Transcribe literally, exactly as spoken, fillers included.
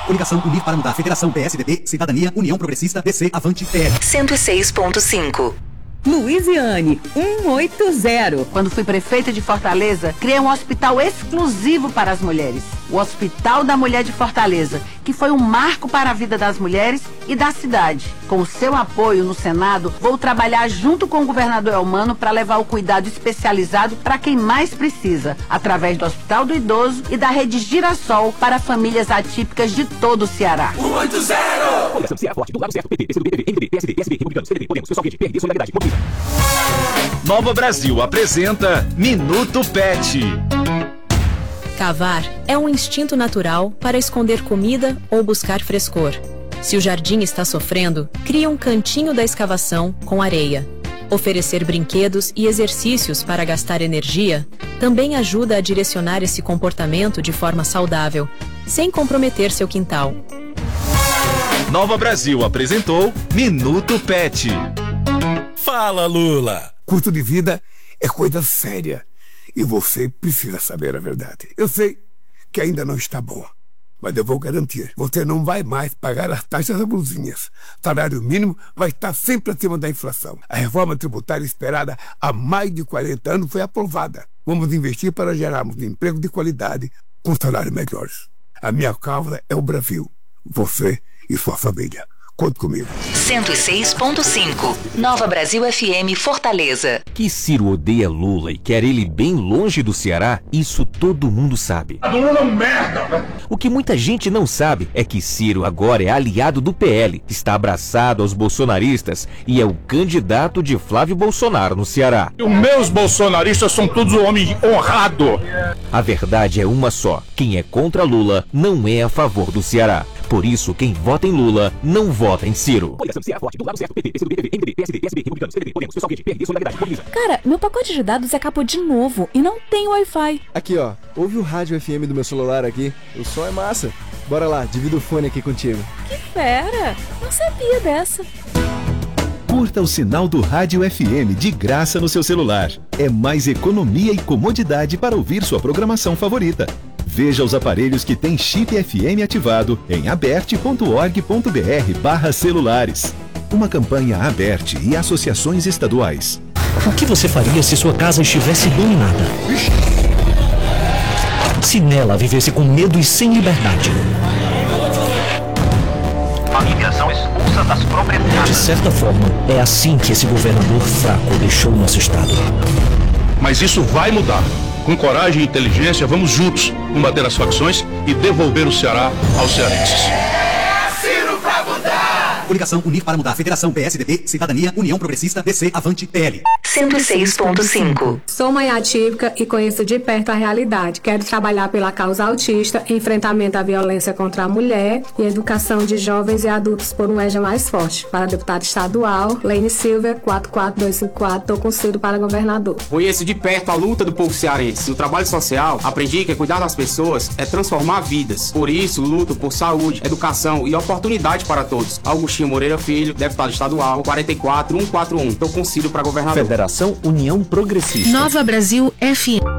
Coligação Unir para Mudar. Federação P S D B, Cidadania, União Progressista, D C, Avante, P L. cento e seis ponto cinco. Luiziane, cento e oitenta. Quando fui prefeita de Fortaleza, criei um hospital exclusivo para as mulheres. O Hospital da Mulher de Fortaleza, que foi um marco para a vida das mulheres e da cidade. Com o seu apoio no Senado, vou trabalhar junto com o governador Elmano para levar o cuidado especializado para quem mais precisa, através do Hospital do Idoso e da Rede Girassol para famílias atípicas de todo o Ceará. cento e oitenta! Coligação Ceará Forte, do lado certo, P T, P C do B, M D B, P S D, P S B, Republicanos, P D B, Podemos, Pessoal Verde, P R D, Solidariedade, Mobiliza. Nova Brasil apresenta Minuto Pet. Cavar é um instinto natural para esconder comida ou buscar frescor. Se o jardim está sofrendo, crie um cantinho da escavação com areia. Oferecer brinquedos e exercícios para gastar energia também ajuda a direcionar esse comportamento de forma saudável, sem comprometer seu quintal. Nova Brasil apresentou Minuto Pet. Fala, Lula! Custo de vida é coisa séria. E você precisa saber a verdade. Eu sei que ainda não está bom, mas eu vou garantir. Você não vai mais pagar as taxas abusivas. Salário mínimo vai estar sempre acima da inflação. A reforma tributária esperada há mais de quarenta anos foi aprovada. Vamos investir para gerarmos emprego de qualidade com salários melhores. A minha causa é o Brasil. Você e sua família. Conte comigo. cento e seis ponto cinco. Nova Brasil F M Fortaleza. Que Ciro odeia Lula e quer ele bem longe do Ceará, isso todo mundo sabe. A do Lula é um merda! O que muita gente não sabe é que Ciro agora é aliado do P L, está abraçado aos bolsonaristas e é o candidato de Flávio Bolsonaro no Ceará. E os meus bolsonaristas são todos homens honrados. A verdade é uma só: quem é contra Lula não é a favor do Ceará. Por isso, quem vota em Lula não vota em Ciro. Coligação Ceará Forte, do lado certo, P T, P C do B, M D B, P S D, P S B, Republicanos, P D B, Podemos, Pessoal Verde, P R D, Solidariedade, Mobiliza. Cara, meu pacote de dados acabou de novo e não tem Wi-Fi. Aqui, ó, ouve o rádio F M do meu celular aqui. O som é massa. Bora lá, divido o fone aqui contigo. Que fera! Não sabia dessa. Curta o sinal do Rádio F M de graça no seu celular. É mais economia e comodidade para ouvir sua programação favorita. Veja os aparelhos que têm chip F M ativado em aberte ponto org ponto br barra celulares. Uma campanha Aberte e associações estaduais. O que você faria se sua casa estivesse iluminada? Se nela vivesse com medo e sem liberdade? A imigração expulsa das próprias casas. De certa forma, é assim que esse governador fraco deixou o nosso estado. Mas isso vai mudar. Com coragem e inteligência, vamos juntos combater as facções e devolver o Ceará aos cearenses. Coligação Unir para Mudar. Federação P S D B, Cidadania, União Progressista, D C, Avante, P L. cento e seis ponto cinco. Sou mãe atípica e conheço de perto a realidade. Quero trabalhar pela causa autista, enfrentamento à violência contra a mulher e educação de jovens e adultos por um EJA mais forte. Para deputado estadual, Lene Silva, quatro quatro dois cinco quatro, estou com Ciro para governador. Conheço de perto a luta do povo cearense. No trabalho social, aprendi que cuidar das pessoas é transformar vidas. Por isso, luto por saúde, educação e oportunidade para todos. Augustinho Moreira Filho, deputado estadual, quatro quatro um quatro um. Estou com Ciro para governador. Federação União Progressista. Nova Brasil F M.